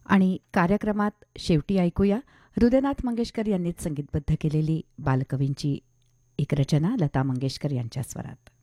आणि कार्यक्रमात शेवटी ऐकूया हृदयनाथ मंगेशकर यांनीच संगीतबद्ध केलेली बालकवींची एक रचना लता मंगेशकर यांच्या स्वरात.